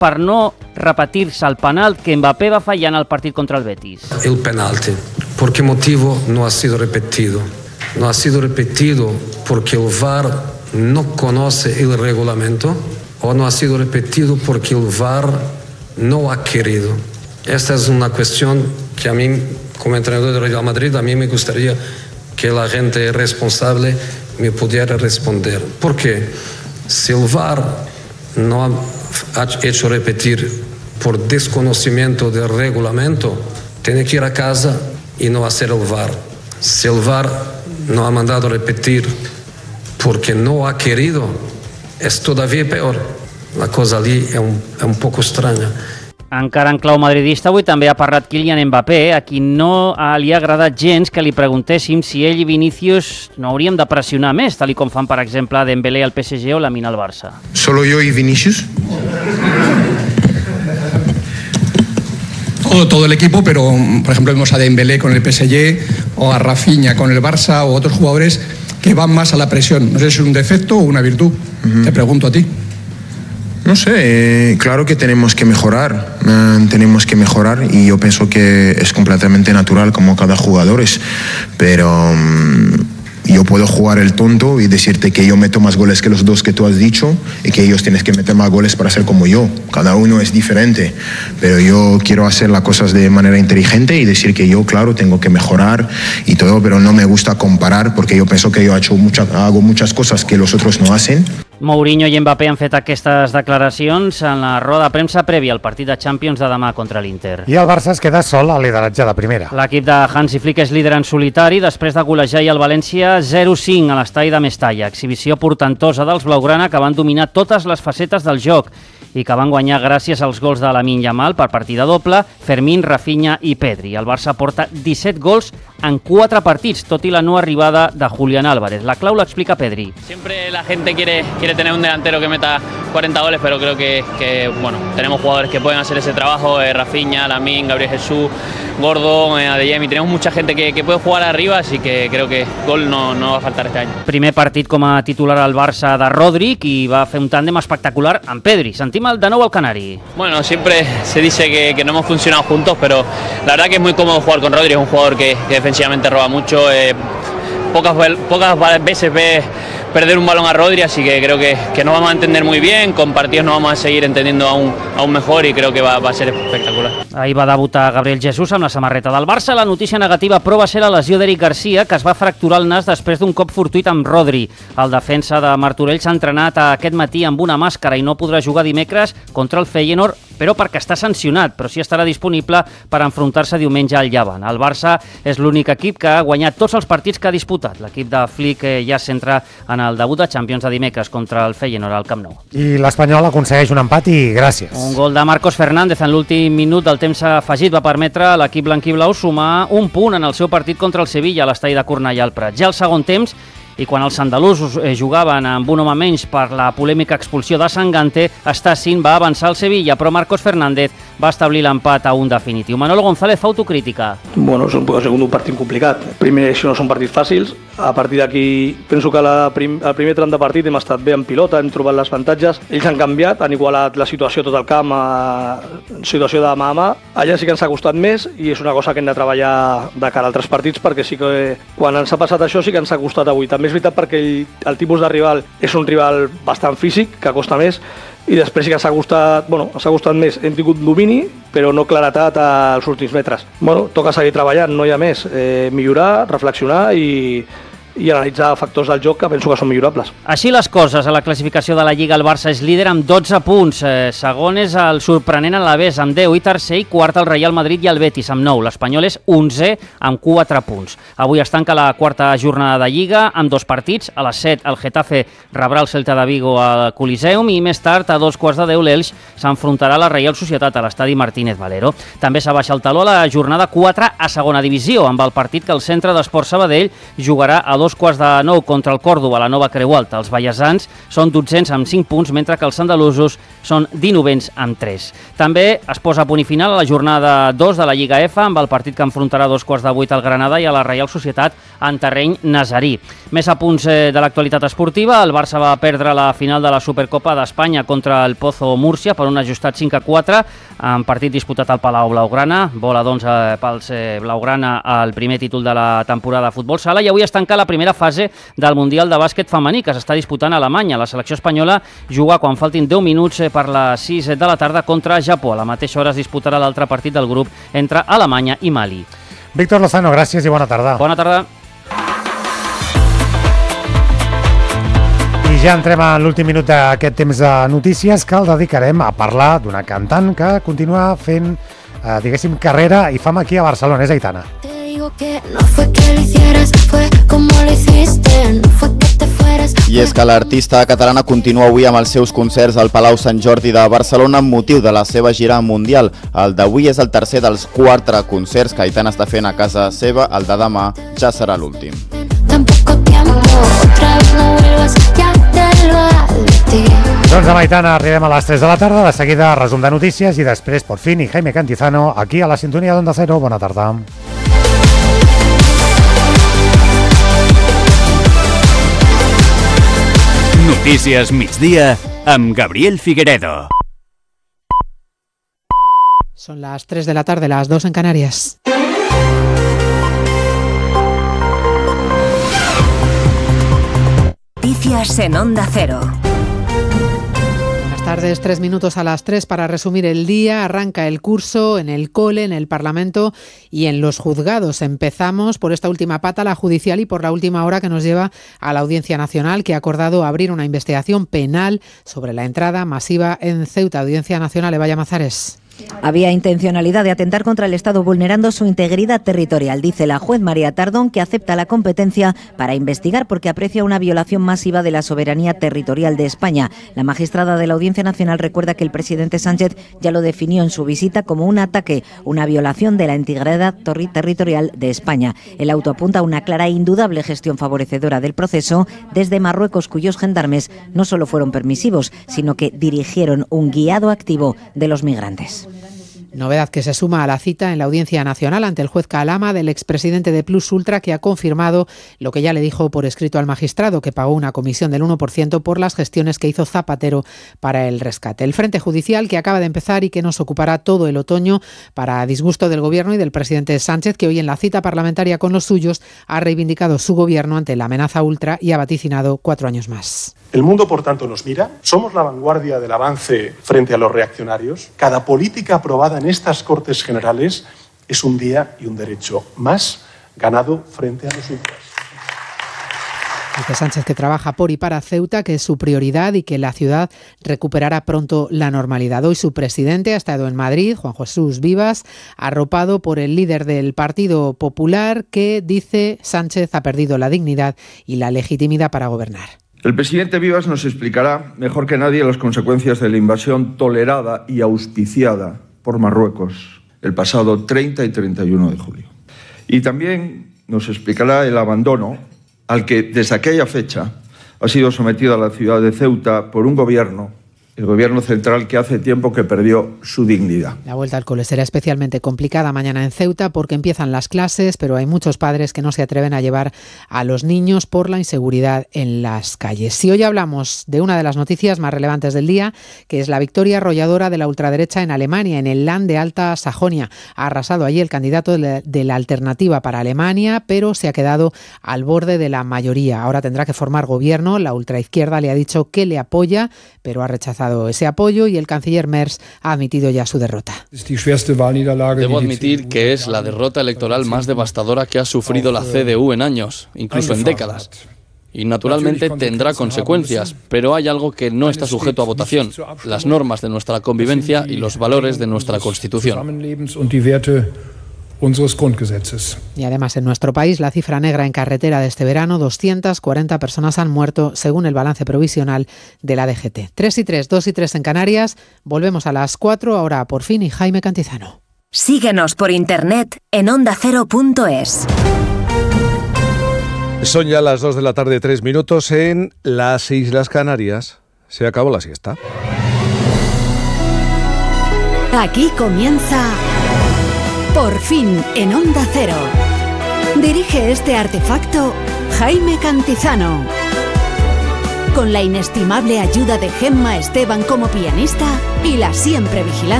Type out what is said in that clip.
per no repetir-se el penal que Mbappé va fallar en el partit contra el Betis. El penalti, ¿por qué motivo no ha sido repetido? No ha sido repetido porque el VAR no conoce el reglamento o no ha sido repetido porque el VAR no ha querido. Esta es una cuestión que a mí, como entrenador de Real Madrid, a mí me gustaría que la gente responsable me pudiera responder. ¿Por qué? Si el VAR no ha hecho repetir por desconocimiento del reglamento, tiene que ir a casa y no hacer el VAR. Si el VAR no ha mandado repetir porque no ha querido, es todavía peor. La cosa allí es un poco extraña. Encara en clau madridista, avui també ha parlat Kylian Mbappé, a qui no li ha agradat gens que li preguntéssim si ell i Vinícius no hauríem de pressionar més, tal com fan, per exemple, Dembélé al PSG o Lamine al Barça. ¿Solo yo y Vinícius? Todo el equipo, pero por ejemplo vemos a Dembélé con el PSG o a Rafinha con el Barça o otros jugadores que van más a la presión. No sé si es un defecto o una virtud. Te pregunto a ti. No sé, claro que tenemos que mejorar y yo pienso que es completamente natural como cada jugador es, pero yo puedo jugar el tonto y decirte que yo meto más goles que los dos que tú has dicho y que ellos tienen que meter más goles para ser como yo. Cada uno es diferente, pero yo quiero hacer las cosas de manera inteligente y decir que yo, claro, tengo que mejorar y todo, pero no me gusta comparar porque yo pienso que yo hago muchas cosas que los otros no hacen. Mourinho i Mbappé han fet aquestes declaracions en la roda de premsa prèvia al partit de Champions de demà contra l'Inter. I el Barça es queda sol al lideratge de primera. L'equip de Hansi Flick és líder en solitari després de golejar el València 0-5 a l'estadi de Mestalla. Exhibició portentosa dels blaugrana que van dominar totes les facetes del joc i que van guanyar gràcies als gols de Lamine Yamal per partida doble, Fermín, Rafinha i Pedri. El Barça porta 17 gols en 4 partits, tot i la no arribada de Julián Álvarez. La clau l'explica Pedri. Siempre la gente quiere tener un delantero que meta 40 goles, pero creo que bueno, tenemos jugadores que pueden hacer ese trabajo, Rafinha, Lamine, Gabriel Jesús, Gordo, Adeyemi, tenemos mucha gente que puede jugar arriba, así que creo que gol no va a faltar este año. Primer partit com a titular al Barça de Rodri, i va fer un tándem espectacular amb Pedri. Sentim de nou al Canari. Bueno, siempre se dice que no hemos funcionado juntos, pero la verdad que es muy cómodo jugar con Rodri, es un jugador que defensivamente roba mucho, pocas veces ve perder un balón a Rodri, así que creo que nos vamos a entender muy bien, con partidos nos vamos a seguir entendiendo aún mejor y creo que va a ser espectacular. Ahir va debutar Gabriel Jesús amb la samarreta del Barça. La notícia negativa, però, va ser la lesió d'Eric Garcia, que es va fracturar el nas després d'un cop fortuit amb Rodri. El defensa de Martorell s'ha entrenat aquest matí amb una màscara i no podrà jugar dimecres contra el Feyenoord, però perquè està sancionat, però sí estarà disponible per enfrontar-se diumenge al Llevant. El Barça és l'únic equip que ha guanyat tots els partits que ha disputat. L'equip de Flick ja es centra en el debut de Champions de dimecres contra el Feyenoord al Camp Nou. I l'Espanyol aconsegueix un empat i gràcies. Un gol de Marcos Fernández en l'últim minut del temps afegit va permetre a l'equip blanquiblau sumar un punt en el seu partit contra el Sevilla a l'estadi de Cornellà al Prat. Ja al segon temps, i quan els andalusos jugaven amb un home menys per la polèmica expulsió de Sangante, Stassin va avançar al Sevilla, però Marcos Fernández va establir l'empat a un definitiu. Manolo González fa autocrítica. Bueno, és un partit complicat. Primer, això no són partits fàcils. A partir d'aquí, penso que el primer tram de partit hem estat bé en pilota, hem trobat les avantatges. Ells han canviat, han igualat la situació tot el camp a situació de mà a mà. Allà sí que ens ha costat més i és una cosa que hem de treballar de cara a altres partits, perquè sí que quan ens ha passat això sí que ens ha costat avui. També és veritat perquè el tipus de rival és un rival bastant físic, que costa més, i després sí que ens ha costat més. Hem tingut domini, però no claretat als últims metres. Toca seguir treballant, no hi ha més. Millorar, reflexionar i analitzar factors del joc que penso que són millorables. Així les coses, a la classificació de la Lliga el Barça és líder amb 12 punts, segon és el sorprenent Alavés amb 10 i tercer i quart el Real Madrid i el Betis amb 9. L'Espanyol és 11 amb 4 punts. Avui es tanca la quarta jornada de Lliga amb 2 partits. A les 7 el Getafe rebrà el Celta de Vigo al Coliseum i més tard a 2:15 l'Elx s'enfrontarà a la Reial Societat a l'estadi Martínez Valero. També s'abaixa el taló a la jornada 4 a segona divisió amb el partit que el Centre d'Esports Sabadell jugarà a a 8:45 contra el Còrdova a la Nova Creu Alta. Els vallesans són 1200 amb 5 punts, mentre que els andalusos són 19 amb 3. També es posa a punt i final a la jornada 2 de la Lliga F amb el partit que enfrontarà a 7:15 al Granada i a la Reial Societat en terreny nazarí. Més a punts de l'actualitat esportiva, el Barça va perdre la final de la Supercopa d'Espanya contra el Pozo Múrcia per un ajustat 5-4 en partit disputat al Palau Blaugrana. Bola, doncs, pels Blaugrana el primer títol de la temporada de futbol sala, i avui es tanca la primera fase del Mundial de bàsquet femení que s'està disputant a Alemanya. La selecció espanyola juga quan faltin 10 minuts per les 6 de la tarda contra Japó. A la mateixa hora es disputarà l'altre partit del grup entre Alemanya i Mali. Víctor Lozano, gràcies i bona tarda. Bona tarda. I ja entrem a l'últim minut d'aquest temps de notícies que el dedicarem a parlar d'una cantant que continua fent, diguéssim, carrera i fama aquí a Barcelona. És Aitana. I és que l'artista catalana continua avui amb els seus concerts al Palau Sant Jordi de Barcelona amb motiu de la seva gira mundial. El d'avui és el tercer dels 4 concerts que Aitana està fent a casa seva. El de demà ja serà l'últim. Doncs amb Aitana arribem a les 3 de la tarda, de seguida resum de notícies i després Por Fin i Jaime Cantizano aquí a la sintonia d'Onda Cero. Bona tarda. Notícies migdia amb Gabriel Figueredo. Son las 3 de la tarde, las 2 en Canarias. Noticias en Onda Cero. Buenas tardes, 3 minutos a las 3 para resumir el día. Arranca el curso en el cole, en el Parlamento y en los juzgados. Empezamos por esta última pata, la judicial, y por la última hora que nos lleva a la Audiencia Nacional, que ha acordado abrir una investigación penal sobre la entrada masiva en Ceuta. Audiencia Nacional, Eva Llamazares. Había intencionalidad de atentar contra el Estado vulnerando su integridad territorial, dice la juez María Tardón, que acepta la competencia para investigar porque aprecia una violación masiva de la soberanía territorial de España. La magistrada de la Audiencia Nacional recuerda que el presidente Sánchez ya lo definió en su visita como un ataque, una violación de la integridad territorial de España. El auto apunta a una clara e indudable gestión favorecedora del proceso desde Marruecos, cuyos gendarmes no solo fueron permisivos, sino que dirigieron un guiado activo de los migrantes. Novedad que se suma a la cita en la Audiencia Nacional ante el juez Calama del expresidente de Plus Ultra, que ha confirmado lo que ya le dijo por escrito al magistrado, que pagó una comisión del 1% por las gestiones que hizo Zapatero para el rescate. El frente judicial que acaba de empezar y que nos ocupará todo el otoño para disgusto del Gobierno y del presidente Sánchez, que hoy en la cita parlamentaria con los suyos ha reivindicado su gobierno ante la amenaza ultra y ha vaticinado 4 años más. El mundo, por tanto, nos mira. Somos la vanguardia del avance frente a los reaccionarios. Cada política aprobada en estas Cortes Generales es un día y un derecho más ganado frente a los ultras. Dice Sánchez que trabaja por y para Ceuta, que es su prioridad y que la ciudad recuperará pronto la normalidad. Hoy su presidente ha estado en Madrid, Juan Jesús Vivas, arropado por el líder del Partido Popular, que, dice Sánchez, ha perdido la dignidad y la legitimidad para gobernar. El presidente Vivas nos explicará mejor que nadie las consecuencias de la invasión tolerada y auspiciada por Marruecos el pasado 30 y 31 de julio. Y también nos explicará el abandono al que desde aquella fecha ha sido sometida la ciudad de Ceuta por un gobierno, el gobierno central, que hace tiempo que perdió su dignidad. La vuelta al cole será especialmente complicada mañana en Ceuta porque empiezan las clases, pero hay muchos padres que no se atreven a llevar a los niños por la inseguridad en las calles. Y hoy hablamos de una de las noticias más relevantes del día, que es la victoria arrolladora de la ultraderecha en Alemania, en el Land de Alta Sajonia. Ha arrasado allí el candidato de la Alternativa para Alemania, pero se ha quedado al borde de la mayoría. Ahora tendrá que formar gobierno. La ultraizquierda le ha dicho que le apoya, pero ha rechazado ese apoyo, y el canciller Merz ha admitido ya su derrota. Debo admitir que es la derrota electoral más devastadora que ha sufrido la CDU en años, incluso en décadas. Y naturalmente tendrá consecuencias, pero hay algo que no está sujeto a votación: las normas de nuestra convivencia y los valores de nuestra Constitución. Y además, en nuestro país, la cifra negra en carretera de este verano: 240 personas han muerto, según el balance provisional de la DGT. 3 y 3, 2 y 3 en Canarias. Volvemos a las 4, ahora Por Fin y Jaime Cantizano. Síguenos por internet en ondacero.es. Son ya las 2 de la tarde, 3 minutos en las Islas Canarias. Se acabó la siesta. Aquí comienza Por fin en Onda Cero. Dirige este artefacto Jaime Cantizano. Con la inestimable ayuda de Gemma Esteban como pianista y la siempre vigilante